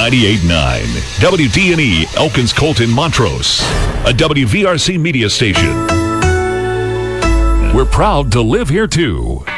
98.9 WDNE Elkins Colton Montrose, a WVRC media station. We're proud to live here too.